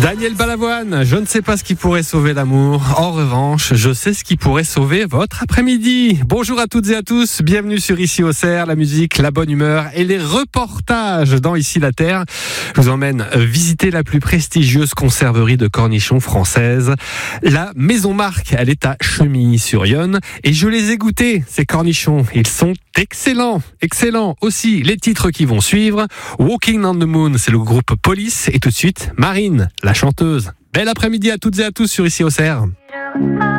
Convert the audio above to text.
Daniel Balavoine, je ne sais pas ce qui pourrait sauver l'amour. En revanche, je sais ce qui pourrait sauver votre après-midi. Bonjour à toutes et à tous, bienvenue sur Ici Auxerre, la musique, la bonne humeur et les reportages dans Ici la Terre. Je vous emmène visiter la plus prestigieuse conserverie de cornichons française. La Maison Marc, elle est à Chemilly-sur-Yonne et je les ai goûtés, ces cornichons. Ils sont excellents, excellents. Aussi, les titres qui vont suivre. Walking on the Moon, c'est le groupe Police. Et tout de suite, Marine, la chanteuse. Bel après-midi à toutes et à tous sur Ici Auxerre.